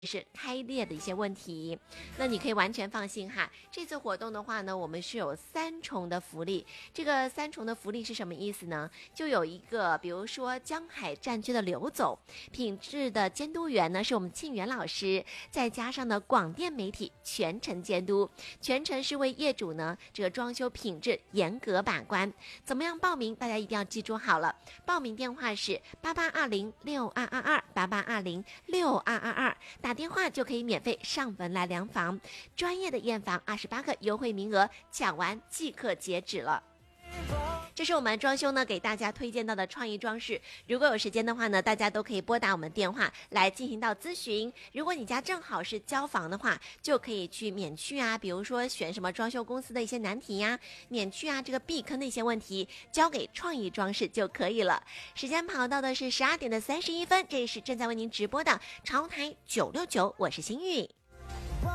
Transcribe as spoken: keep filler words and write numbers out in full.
是开裂的一些问题。那你可以完全放心哈，这次活动的话呢，我们是有三重的福利。这个三重的福利是什么意思呢？就有一个，比如说江海战区的刘总，品质的监督员呢是我们庆元老师，再加上呢广电媒体全程监督，全程是为业主呢这个装修品质严格把关。怎么样报名？大家一定要记住好了，报名电话是八八二零六二二二八八二零六二二二，打电话就可以免费上门来量房，专业的验房，二十八个优惠名额，抢完即刻截止了。这是我们装修呢给大家推荐到的创意装饰，如果有时间的话呢，大家都可以拨打我们电话来进行到咨询。如果你家正好是交房的话，就可以去免去啊，比如说选什么装修公司的一些难题呀，免去啊这个避坑的一些问题，交给创意装饰就可以了。时间跑到的是十二点的三十一分，这是正在为您直播的潮台九六九，我是心玉。